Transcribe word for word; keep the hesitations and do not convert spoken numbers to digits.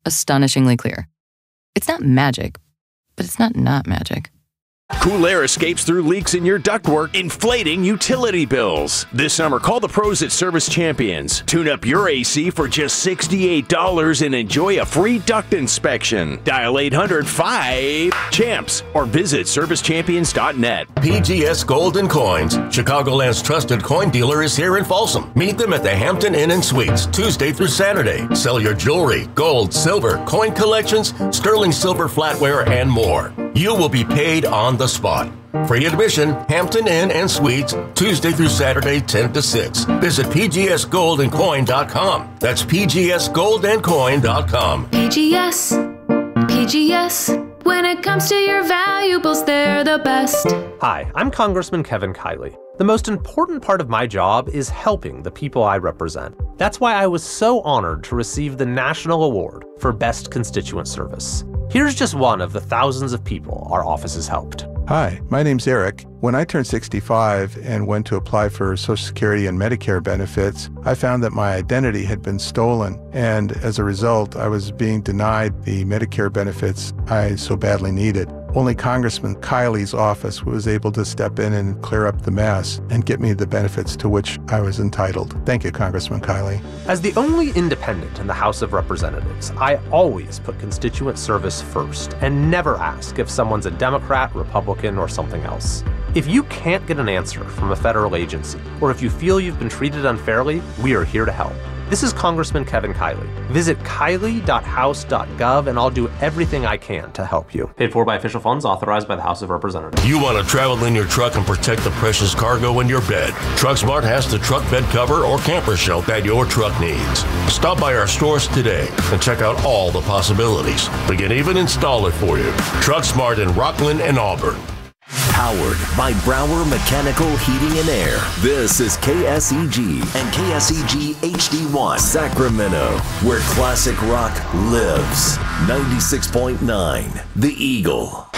astonishingly clear. It's not magic, but it's not not magic. Cool air escapes through leaks in your ductwork, inflating utility bills. This summer, call the pros at Service Champions. Tune up your A C for just sixty-eight dollars and enjoy a free duct inspection. Dial eight hundred five champs or visit service champions dot net. P G S Gold and Coins, Chicagoland's trusted coin dealer, is here in Folsom. Meet them at the Hampton Inn and Suites, Tuesday through Saturday. Sell your jewelry, gold, silver, coin collections, sterling silver flatware, and more. You will be paid on the spot. Free admission, Hampton Inn and Suites, Tuesday through Saturday, ten to six. Visit P G S gold and coin dot com. That's P G S gold and coin dot com. P G S, P G S, when it comes to your valuables, they're the best. Hi, I'm Congressman Kevin Kiley. The most important part of my job is helping the people I represent. That's why I was so honored to receive the National Award for Best Constituent Service. Here's just one of the thousands of people our office has helped. Hi, my name's Eric. When I turned sixty-five and went to apply for Social Security and Medicare benefits, I found that my identity had been stolen, and as a result, I was being denied the Medicare benefits I so badly needed. Only Congressman Kiley's office was able to step in and clear up the mess and get me the benefits to which I was entitled. Thank you, Congressman Kiley. As the only independent in the House of Representatives, I always put constituent service first and never ask if someone's a Democrat, Republican, or something else. If you can't get an answer from a federal agency, or if you feel you've been treated unfairly, we are here to help. This is Congressman Kevin Kiley. Visit kiley dot house dot gov and I'll do everything I can to help you. Paid for by official funds authorized by the House of Representatives. You want to travel in your truck and protect the precious cargo in your bed? TruckSmart has the truck bed cover or camper shelf that your truck needs. Stop by our stores today and check out all the possibilities. We can even install it for you. TruckSmart in Rockland and Auburn. Powered by Brower Mechanical Heating and Air. This is K S E G and K S E G H D one Sacramento, where classic rock lives. ninety-six point nine The Eagle.